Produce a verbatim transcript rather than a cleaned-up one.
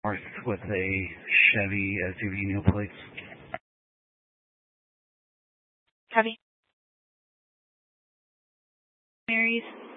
north with a Chevy S U V new plates. Chevy. Mary's.